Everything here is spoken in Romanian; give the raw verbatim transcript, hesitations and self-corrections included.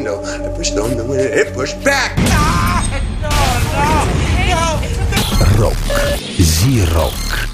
pedal. I pushed on the wheel, it pushed back. Rock, zi rock.